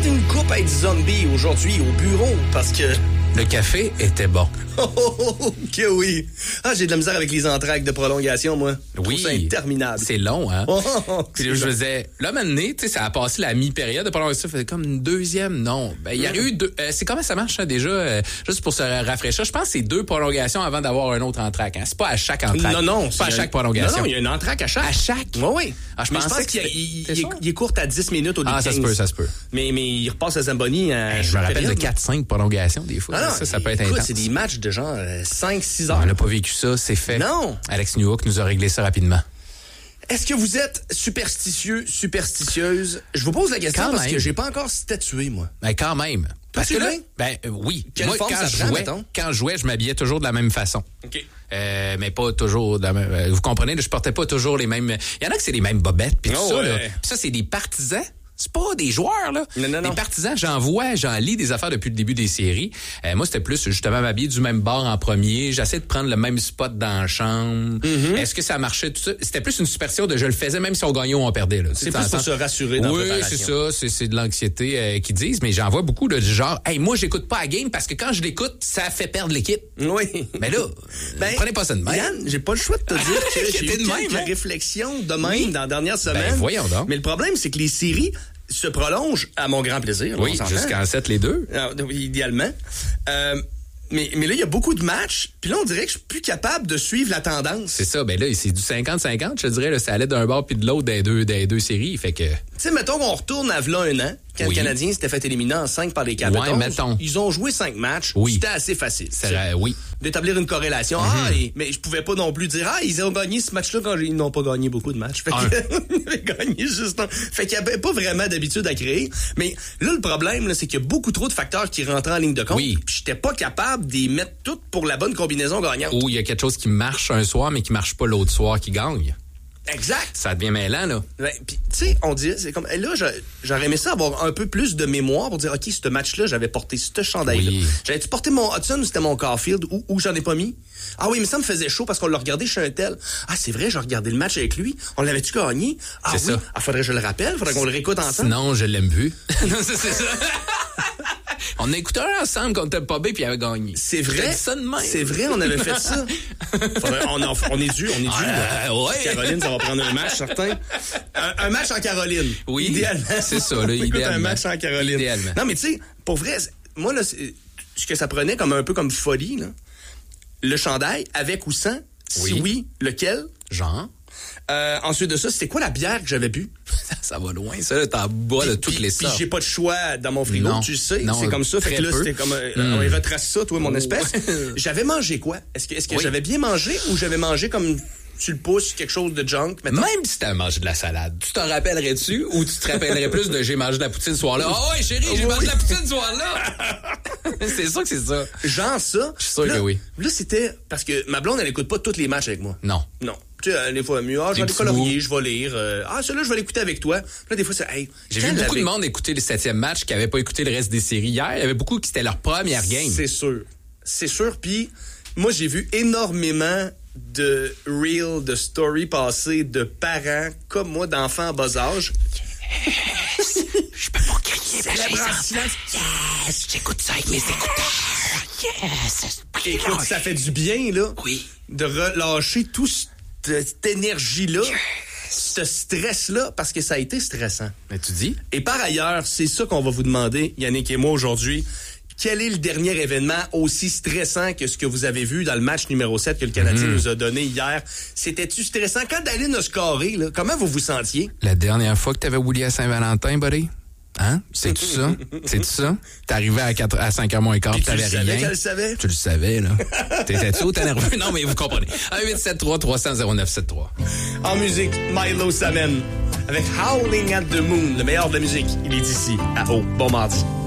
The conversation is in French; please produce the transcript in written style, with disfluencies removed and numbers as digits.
une coupe à être zombie aujourd'hui au bureau parce que... Le café était bon. Oh, que oui. Ah, j'ai de la misère avec les entr'actes de prolongation, moi. Oui. C'est interminable. C'est long, hein? Puis là, je long. faisais... Là, maintenant, tu sais, ça a passé la mi-période de prolongation. Ça faisait comme une deuxième, non. Ben, il y a eu deux... c'est comment ça marche, hein, déjà? Juste pour se rafraîchir. Je pense que c'est 2 prolongations avant d'avoir un autre entr'acte. Hein? C'est pas à chaque entr'acte. Non. C'est pas à chaque prolongation. Non, il y a une entr'acte à chaque. À chaque? Oui. Ah, je pense pensais qu'il est court à 10 minutes au lieu de 15. Ça se peut. Mais il repasse à Zamboni à... Je me rappelle de 4-5 prolongations, des fois. Ah non, ça peut être écoute, intense. c'est des matchs de genre 5-6 heures. On n'a pas vécu ça, c'est fait. Non. Alex Newhook nous a réglé ça rapidement. Est-ce que vous êtes superstitieuse? Je vous pose la question Quand parce même. que j'ai pas encore statué, moi. Ben, quand même. Parce que là, oui. Quelle Moi, forme ça prend, mettons? quand je jouais, je m'habillais toujours de la même façon. OK. Mais pas toujours de la même... vous comprenez, là, je portais pas toujours les mêmes... Il y en a que c'est les mêmes bobettes, puis tout ça, là. Puis ça, c'est des partisans. C'est pas des joueurs, là. Non. Des partisans, j'en lis des affaires depuis le début des séries. Moi, c'était plus, justement, m'habiller du même bord en premier. J'essaie de prendre le même spot dans la chambre. Mm-hmm. Est-ce que ça marchait, tout ça? C'était plus une superstition de je le faisais même si on gagnait ou on perdait, là. C'est plus pour se rassurer dans la préparation. Oui, c'est ça. C'est de l'anxiété qu'ils disent. Mais j'en vois beaucoup, là, du genre, hey, moi, j'écoute pas la game parce que quand je l'écoute, ça fait perdre l'équipe. Oui. Mais là, prenez pas ça de même. Yann, j'ai pas le choix de te dire que j'ai eu quelques réflexions de même dans la dernière semaine. Ben, voyons donc. Mais le problème, c'est que les séries se prolongent à mon grand plaisir. Oui, jusqu'en 7 les deux. Idéalement. Mais là, il y a beaucoup de matchs. Puis là, on dirait que je suis plus capable de suivre la tendance. C'est ça. Ben là, c'est du 50-50. Je te dirais, là, ça allait d'un bord puis de l'autre des deux séries. Fait que... Tu sais, mettons qu'on retourne à v'là un an, quand le Canadien s'était fait éliminer en 5 par les Capitals. Ouais, mettons. Ils ont joué 5 matchs. Oui. C'était assez facile. Oui. D'établir une corrélation. Mm-hmm. Mais je pouvais pas non plus dire, ils ont gagné ce match-là quand ils n'ont pas gagné beaucoup de matchs. Fait qu'ils avaient gagné juste un. Fait qu'il y avait pas vraiment d'habitude à créer. Mais là, le problème, là, c'est qu'il y a beaucoup trop de facteurs qui rentrent en ligne de compte. Oui. Puis j'étais pas capable d'y mettre toutes pour la bonne combinaison gagnante. Ou il y a quelque chose qui marche un soir, mais qui marche pas l'autre soir qui gagne. Exact. Ça devient mêlant, là. Ben, puis, tu sais, on dit, c'est comme, là, j'aurais aimé ça avoir un peu plus de mémoire pour dire, OK, ce match-là, j'avais porté ce chandail-là. Oui. J'avais-tu porté mon Hudson ou c'était mon Caulfield ou j'en ai pas mis? Ah oui, mais ça me faisait chaud parce qu'on l'a regardé chez un tel. Ah, c'est vrai, j'ai regardé le match avec lui. On l'avait-tu gagné? Ah c'est oui. Ça. Ah, faudrait que je le rappelle. Faudrait qu'on le réécoute ensemble. Sinon, je l'aime plus. C'est ça. On a écouté un ensemble quand t'es pas bien puis il avait gagné. C'est vrai. Ça de même. C'est vrai, on avait fait ça. On est dû. Ouais. Caroline, ça va prendre un match, certain. Un match en Caroline. Oui. Idéalement. C'est ça, là, idéalement. Un match en Caroline. Idéalement. Non, mais tu sais, pour vrai, moi, là, ce que ça prenait comme un peu comme folie, là, le chandail, avec ou sans, si oui, lequel? Genre? Ensuite de ça, c'était quoi la bière que j'avais bu? Ça va loin, ça, t'en bois de toutes les sortes. Puis j'ai pas de choix dans mon frigo, tu sais, c'est comme ça. Fait que là, c'était comme, on retrace ça, toi, mon espèce. J'avais mangé quoi? Est-ce que j'avais bien mangé ou j'avais mangé comme tu le pousses, quelque chose de junk, mettons? Même si t'as mangé de la salade, tu t'en rappellerais-tu ou tu te rappellerais plus de j'ai mangé de la poutine ce soir-là? Ah ouais, chérie, j'ai mangé de la poutine ce soir-là! C'est sûr que c'est ça. Genre ça. Je suis sûr que oui. Là, c'était parce que ma blonde, elle écoute pas tous les matchs avec moi. Non. Tu sais, des fois, mieux, je vais décolorier, je vais lire. Celui-là, je vais l'écouter avec toi. Là, des fois, c'est, j'ai vu beaucoup de monde écouter le 7e match qui avait pas écouté le reste des séries hier. Il y avait beaucoup qui c'était leur première game. C'est sûr. Puis, moi, j'ai vu énormément de reels, de stories passées de parents comme moi, d'enfants en bas âge. Je peux pas crier, Yes! J'écoute ça avec mes écouteurs. Yes! Écoute, ça fait du bien, là. Oui. De relâcher toute cette énergie-là. Ce stress-là, parce que ça a été stressant. Mais tu dis? Et par ailleurs, c'est ça qu'on va vous demander, Yannick et moi, aujourd'hui. Quel est le dernier événement aussi stressant que ce que vous avez vu dans le match numéro 7 que le Canadien nous a donné hier? C'était-tu stressant? Quand Dahlin a scoré, là, comment vous vous sentiez? La dernière fois que t'avais Willy à Saint-Valentin, buddy? Hein? C'est-tu ça? C'est-tu ça? T'es arrivé à 5h moins quart, t'avais rien. Tu le savais? Tu le savais, là. T'étais-tu ou t'es nerveux? Non, mais vous comprenez. 1-873-300-0973. En musique, Milo Samen. Avec Howling at the Moon, le meilleur de la musique. Il est ici, à Haut. Bon mardi.